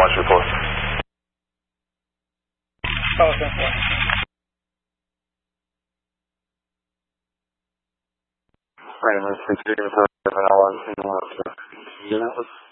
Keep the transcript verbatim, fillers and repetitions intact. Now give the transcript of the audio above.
launch report. Oh, ten four. Right, I'm going to continue to put an hour in the unit.